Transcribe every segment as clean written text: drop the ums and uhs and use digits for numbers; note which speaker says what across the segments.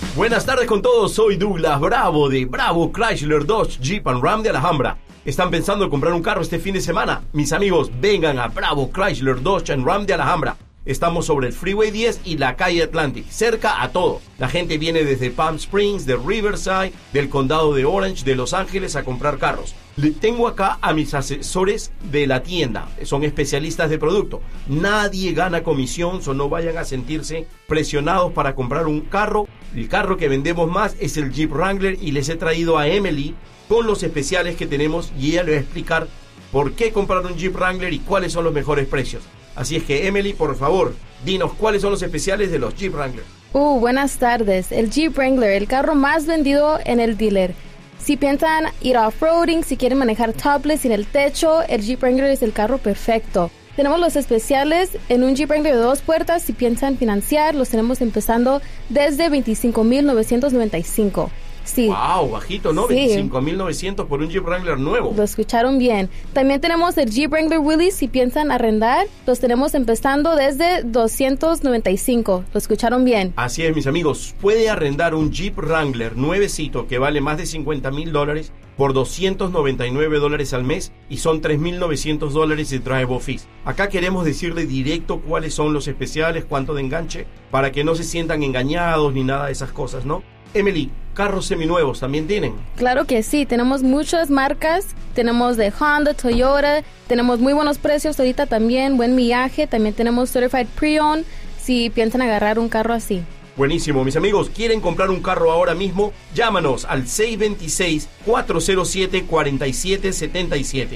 Speaker 1: Buenas tardes con todos, soy Douglas Bravo de Bravo Chrysler Dodge Jeep and Ram de Alhambra. ¿Están pensando en comprar un carro este fin de semana? Mis amigos, vengan a Bravo Chrysler Dodge and Ram de Alhambra. Estamos sobre el Freeway 10 y la calle Atlantic, cerca a todo. La gente viene desde Palm Springs, de Riverside, del condado de Orange, de Los Ángeles a comprar carros. Tengo acá a mis asesores de la tienda, son especialistas de producto. Nadie gana comisión, no vayan a sentirse presionados para comprar un carro. El carro que vendemos más es el Jeep Wrangler y les he traído a Emily con los especiales que tenemos y ella le va a explicar por qué comprar un Jeep Wrangler y cuáles son los mejores precios. Así es que, Emily, por favor, dinos cuáles son los especiales de los Jeep Wrangler.
Speaker 2: Buenas tardes. El Jeep Wrangler, el carro más vendido en el dealer. Si piensan ir off-roading, si quieren manejar topless sin el techo, el Jeep Wrangler es el carro perfecto. Tenemos los especiales en un Jeep Wrangler de 2 puertas. Si piensan financiar, los tenemos empezando desde $25,995. Sí.
Speaker 1: Wow, bajito, ¿no? Sí. $25,900 por un Jeep Wrangler nuevo.
Speaker 2: Lo escucharon bien. También tenemos el Jeep Wrangler Willys. Si piensan arrendar, los tenemos empezando desde $295. Lo escucharon bien.
Speaker 1: Así es, mis amigos. Puede arrendar un Jeep Wrangler nuevecito que vale más de $50,000 por $299 al mes y son $3,900 de drive-off fees. Acá queremos decirle directo cuáles son los especiales, cuánto de enganche, para que no se sientan engañados ni nada de esas cosas, ¿no? Emily, ¿carros seminuevos también tienen?
Speaker 2: Claro que sí, tenemos muchas marcas, tenemos de Honda, Toyota, tenemos muy buenos precios ahorita también, buen millaje, también tenemos Certified Pre-Owned, si piensan agarrar un carro así.
Speaker 1: Buenísimo, mis amigos, ¿quieren comprar un carro ahora mismo? Llámanos al 626-407-4777.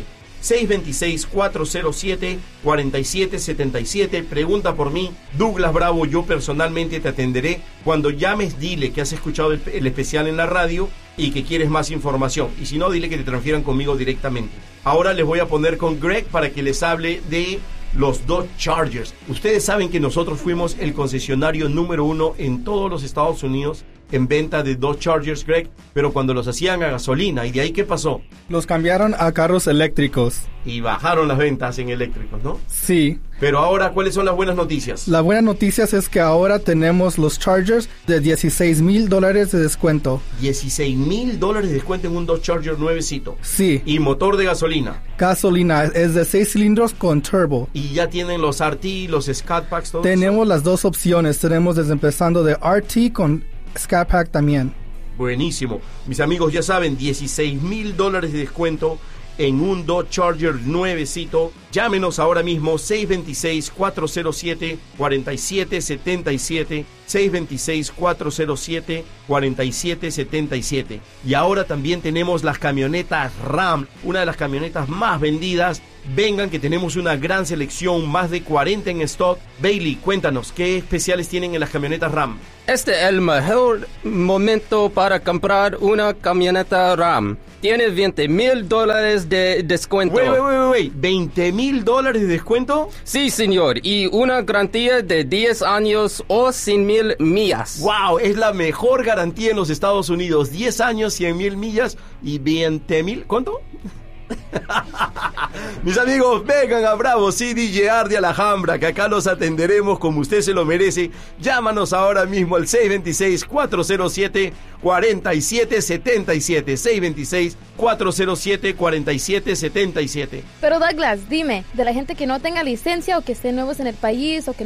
Speaker 1: 626-407-4777. Pregunta por mí, Douglas Bravo, yo personalmente te atenderé. Cuando llames, dile que has escuchado el especial en la radio y que quieres más información. Y si no, dile que te transfieran conmigo directamente. Ahora les voy a poner con Greg para que les hable de los Dodge Chargers. Ustedes saben que nosotros fuimos el concesionario número 1 en todos los Estados Unidos en venta de Dodge Chargers, Greg, pero cuando los hacían a gasolina. ¿Y de ahí qué pasó?
Speaker 3: Los cambiaron a carros eléctricos.
Speaker 1: Y bajaron las ventas en eléctricos, ¿no?
Speaker 3: Sí.
Speaker 1: Pero ahora, ¿cuáles son las buenas noticias?
Speaker 3: La buena noticia es que ahora tenemos los Chargers de $16,000 de descuento.
Speaker 1: $16,000 de descuento en un Dodge Charger nuevecito.
Speaker 3: Sí.
Speaker 1: ¿Y motor de gasolina?
Speaker 3: Gasolina, es de 6 cilindros con turbo.
Speaker 1: ¿Y ya tienen los RT, los Scat Packs, todo
Speaker 3: Tenemos
Speaker 1: eso?
Speaker 3: las dos opciones. Tenemos desde empezando de RT con Scat Pack también.
Speaker 1: Buenísimo. Mis amigos ya saben, $16,000 de descuento en un Dodge Charger nuevecito. Llámenos ahora mismo, 626-407-4777. 626-407-4777. Y ahora también tenemos las camionetas Ram, una de las camionetas más vendidas. Vengan que tenemos una gran selección, más de 40 en stock. Bailey, cuéntanos, ¿qué especiales tienen en las camionetas Ram?
Speaker 4: Este es el mejor momento para comprar una camioneta Ram. Tiene $20,000 de descuento.
Speaker 1: Wait. ¿$20,000 de descuento?
Speaker 4: Sí, señor. Y una garantía de 10 años o 100,000 millas.
Speaker 1: ¡Wow! Es la mejor garantía en los Estados Unidos. 10 años, 100,000 millas y 20,000. ¿Cuánto? Mis amigos, vengan a Bravo CDJR de Alhambra, que acá los atenderemos como usted se lo merece. Llámanos ahora mismo al 626-407-4777. 626-407-4777.
Speaker 2: Pero Douglas, dime, de la gente que no tenga licencia o que estén nuevos en el país o que